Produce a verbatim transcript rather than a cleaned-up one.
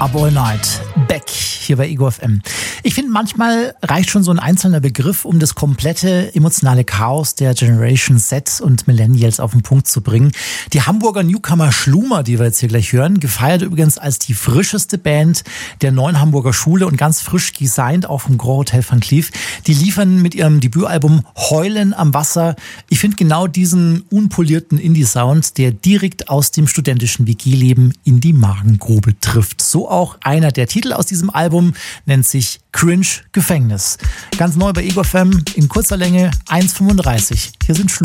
Up All Night, Back, hier bei Ego F M. Ich finde, manchmal reicht schon so ein einzelner Begriff, um das komplette emotionale Chaos der Generation Z und Millennials auf den Punkt zu bringen. Die Hamburger Newcomer Schlummer, die wir jetzt hier gleich hören, gefeiert übrigens als die frischeste Band der neuen Hamburger Schule und ganz frisch designt, auch vom Grand Hotel Van Cleef. Die liefern mit ihrem Debütalbum Heulen am Wasser, ich finde genau diesen unpolierten Indie-Sound, der direkt aus dem studentischen W G-Leben in die Magengrube trifft. So auch einer der Titel aus diesem Album, nennt sich Cringe Gefängnis. Ganz neu bei Ego F M in kurzer Länge eins fünfunddreißig. Hier sind Schlu